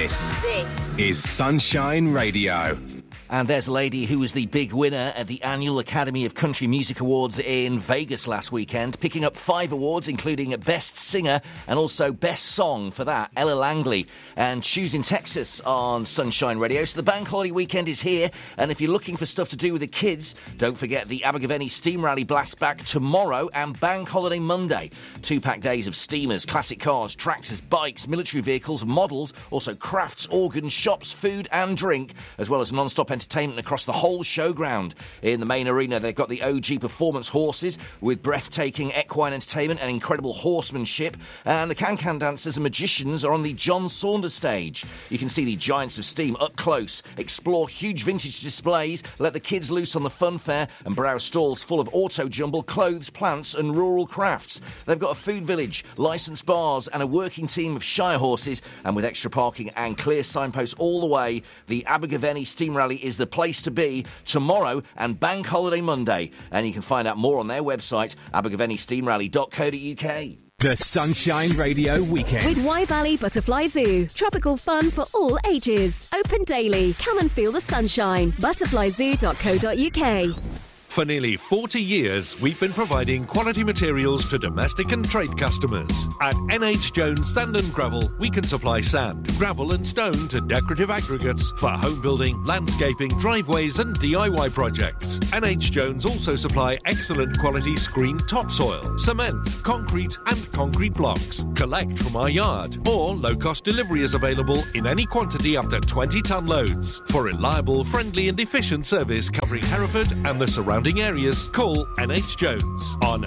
This is Sunshine Radio. And there's a lady who was the big winner at the annual Academy of Country Music Awards in Vegas last weekend, picking up 5 awards, including Best Singer and also Best Song for that, Ella Langley. And she's in Texas on Sunshine Radio. So the bank holiday weekend is here, and if you're looking for stuff to do with the kids, don't forget the Abergavenny Steam Rally blasts back tomorrow and Bank Holiday Monday. 2-pack days of steamers, classic cars, tractors, bikes, military vehicles, models, also crafts, organs, shops, food and drink, as well as non-stop entertainment across the whole showground. In the main arena, they've got the OG Performance horses with breathtaking equine entertainment and incredible horsemanship. And the Can-Can dancers and magicians are on the John Saunders stage. You can see the Giants of Steam up close, explore huge vintage displays, let the kids loose on the fun fair and browse stalls full of auto jumble, clothes, plants and rural crafts. They've got a food village, licensed bars and a working team of Shire horses, and with extra parking and clear signposts all the way, the Abergavenny Steam Rally is the place to be tomorrow and Bank Holiday Monday. And you can find out more on their website, abergavennysteamrally.co.uk. The Sunshine Radio Weekend. With Wye Valley Butterfly Zoo. Tropical fun for all ages. Open daily. Come and feel the sunshine. Butterflyzoo.co.uk. For nearly 40 years, we've been providing quality materials to domestic and trade customers. At NH Jones Sand and Gravel, we can supply sand, gravel and stone to decorative aggregates for home building, landscaping, driveways and DIY projects. NH Jones also supply excellent quality screened topsoil, cement, concrete and concrete blocks. Collect from our yard, or low-cost delivery is available in any quantity up to 20-ton loads. For reliable, friendly and efficient service covering Hereford and the surrounding areas, call NH Jones on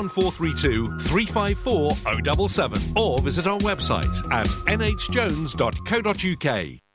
01432 354 077 or visit our website at nhjones.co.uk.